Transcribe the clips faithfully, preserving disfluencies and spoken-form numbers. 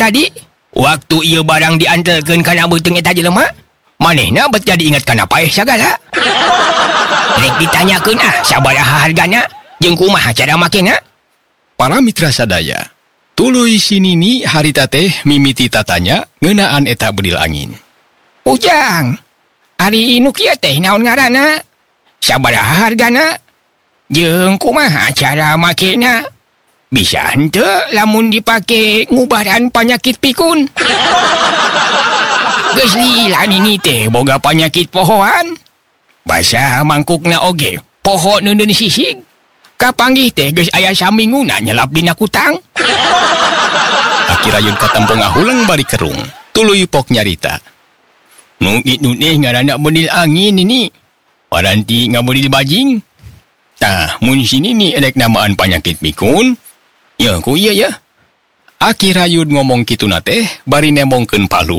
tadi waktu ia barang diantarkan kana beteng eta jelema manehna bet jadi ingat kana paeh sagala. Rek ditanyakeun ah sabaraha hargana jeung kumaha cara makena. Para mitra sadaya, tuluy si Nini harita teh mimiti tatanya ngeunaan eta bedil angin. Ujang, ari nu kieu teh naon ngaranna? Sabaraha hargana? Jeung kumaha cara makena? Bisa henteu lamun dipake ngubaran panyakit pikun? Geus lila Nini teh boga panyakit pohoan. Basa mangkukna oge, poho neundeun sisig. Kapanggih teh geus aya saminguna nyelap dina kutang. Akirayun katempo ngahulang bari kerung, tuluy pok nyarita. Nu itu teh ngaranna bedil angin ini. Paranti ngabedil bajing. Tah, mun sini ni elek namaan panyakit pikun. Ya, ku iya ya. Akirayun ngomong kituna teh bari nemongkeun palu.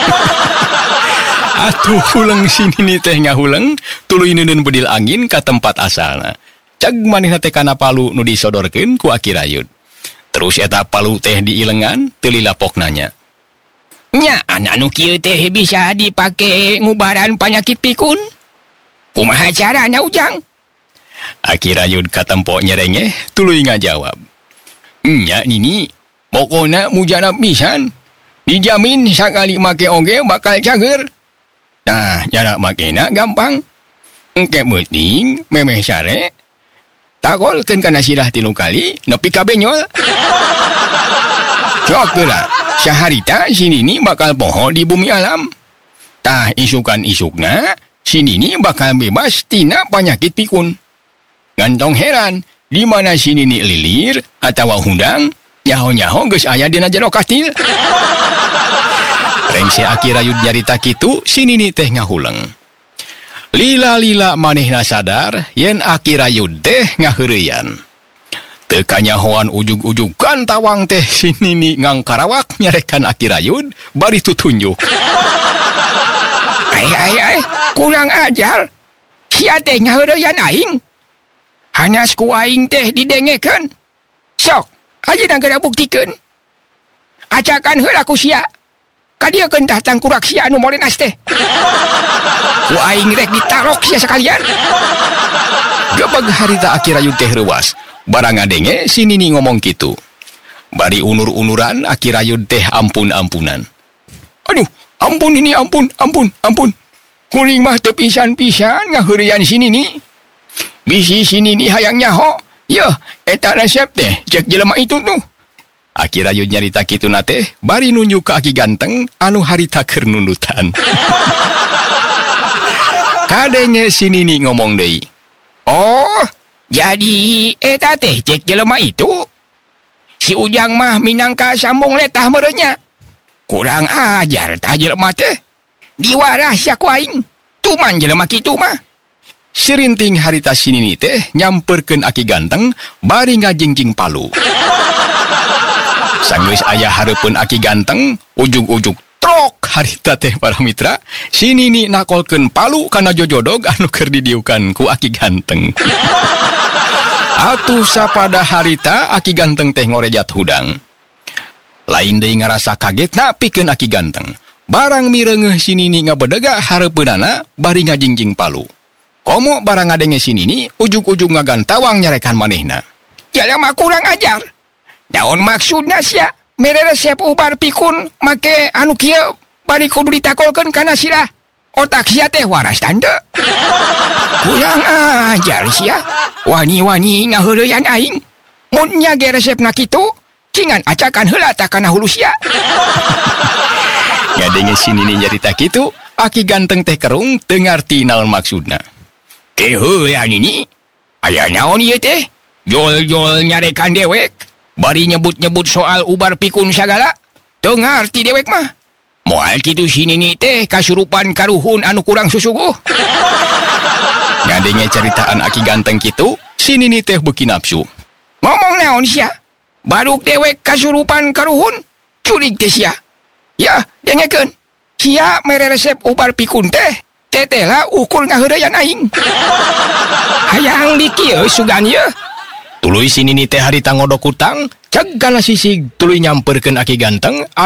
Atuh hulang sini ni teh ngahulang, tuluy neuneun bedil angin ka tempat asalna. Cag manehna teh kana palu nu disodorkeun ku Akirayun. Terus eta palu teh diilengan, teu lila pok nanya. Nya, anak nu kieu teh bisa dipake ngubaran panyakit pikun? Kumaha carana Ujang? Akirayun katempo nyerengeh, tuluy ngajawab. Nya Nini, pokona mujana pisan. Dijamin sakali make oge bakal cager. Nah, cara makena gampang. Engke beuting, memeh sare. Takolkeun kana sirah tilu kali, nepi ka benyol. Sok geura, saharita si Nini bakal poho di bumi alam. Tah isukan-isukna, si Nini bakal bebas tina panyakit pikun. Gantong heran, di mana si Nini lilir atawa hundang, nyaho-nyaho geus aya dina jero kastil. Rengse Akirayun nyarita kitu, si Nini teh ngahulang. Lila-lila manehna sadar yen Akirayun teh ngaheureyan. Teu kanyahoan ujug-ujugan tawang teh si Nini ngangkarawak nyarekan Akirayun bari tutunjuk. Ai ai ai, kurang ajar. Sia teh ngaheureyan aing. Hanas ku aing teh didengekeun. Sok, ajeuna geura buktikeun. Acakan heula ku sia. Kadiekeun tah tangkurak sia anu morenas teh. Ku aing rek ditarok sia sakalian. Gebeg harita Akirayun teh reuwas. Barang ngadenge si Nini ngomong kitu. Bari unur-unuran Akirayun teh ampun-ampunan. Aduh, ampun ini ampun, ampun, ampun. Kuring mah teu pisan-pisan ngaheureyan si Nini. Bisi si Nini hayang nyaho. Yeuh, eta resep teh cek jelema itu tuh. Akirayun nyarita kituna teh bari nunjuk ka Aki ganteng anu harita keur nundutan. Kadenge si Nini ngomong deui. Oh, jadi eta teh cek jelema itu. Si Ujang mah minangka sambung letah merenya. Kurang ajar tah jelema teh. Diwaras sia ku aing. Tuman jelema kitu mah. Sirinting harita si Nini teh nyamperkeun Aki ganteng bari ngajingjing palu. Sanggeus aya hareupeun Aki ganteng, ujug-ujug trok harita teh para mitra, si Nini nakolkeun palu kana jojodog anu keur didiukan ku Aki ganteng. Atuh sapada harita Aki ganteng teh ngorejat hudang. Lain deui ngarasa kagetna pikeun Aki ganteng. Barang mireungeuh si Nini ngabedega hareupeunana bari ngajingjing palu. Komo barang ngadenge si Nini ujug-ujug ngagantawang nyarekan manehna. Jalema kurang ajar. Daon maksudna sia mere resep ubar pikun make anu kieu bari kudu ditakolkeun kana sirah. Otak sia teh waras tante. Kurang ajar sia. Wani-wani ngaheureyan aing. Mun nyage resepna kitu, cingan acakan heula tah kana hulu sia. Ngadenge si Nini nyarita kitu, Aki ganteng teh kerung teu ngarti naon maksudna. Keuh ya Nini. Aya naon ieu teh? Jol-jol nyarekan dewek. Bari nyebut-nyebut soal ubar pikun sagala. Teu ngarti dewek mah. Moal kitu si Nini teh kasurupan karuhun anu kurang susuguh. Ngadenge caritaan Aki ganteng kitu, si Nini teh beuki nafsu. Ngomong naon sia? Baruk dewek kasurupan karuhun? Curig teh sia. Ya, dengekeun. Sia mere resep ubar pikun teh. Tetela ukur ngaheureyan aing. Hayang dikieu sugan ieu. Tuluy si Nini teh harita ngodok utang, ceg kana sisig tuluy nyamperkeun Aki ganteng